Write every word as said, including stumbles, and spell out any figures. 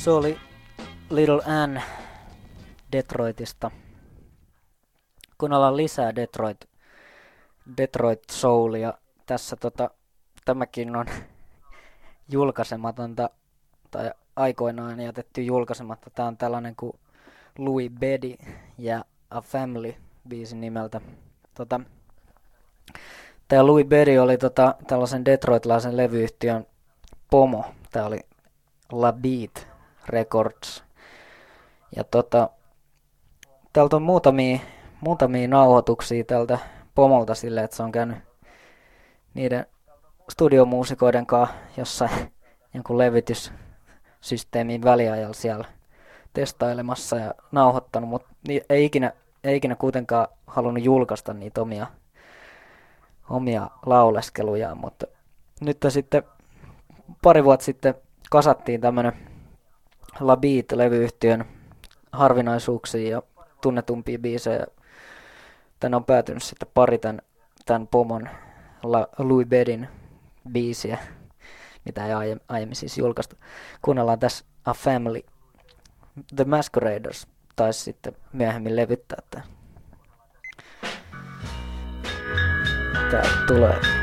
Se oli Little Ann Detroitista. Kuunnellaan lisää Detroit, Detroit Soulia. Tässä tota, tämäkin on julkaisematonta tai aikoinaan jätetty julkaisematta. Tää on tällainen kuin Louis Beddy ja A Family biisin nimeltä. Tota, Tää Louis Beddy oli tota, tällaisen detroitlaisen levyyhtiön pomo. Tää oli La Beat Records. Ja tota, täältä on muutamia, muutamia nauhoituksia tältä pomolta silleen, että se on käynyt niiden studiomuusikoiden kanssa jossain jonkun levytyssysteemin väliajalla siellä testailemassa ja nauhoittanut, mutta ei ikinä, ei ikinä kuitenkaan halunnut julkaista niitä omia, omia lauleskelujaan, mutta nyt sitten pari vuotta sitten kasattiin tämmönen La Beat-levyyhtiön harvinaisuuksia ja tunnetumpia biisejä. Tänne on päätynyt sitten pari tämän, tämän pomon La, Louis Beddyn biisiä, mitä ei aie, aiemmin siis julkaistu. Kuunnellaan tässä A Family. The Masqueraders taisi sitten myöhemmin levyttää tämän. Tää tulee.